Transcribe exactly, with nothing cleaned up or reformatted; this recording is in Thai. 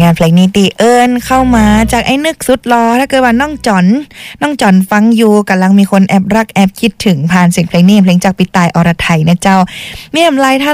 านเพลงนี้ตีเอิญเข้ามาจากไอ้นึกสุดรอถ้าเกิดว่าน้องจอนน้องจอนฟังอยู่กำลังมีคนแอบรักแอบคิดถึงผ่านเสียงเพลงนี้เพลงจากปิตายอรไทยนะเจ้ามีอำไลท่า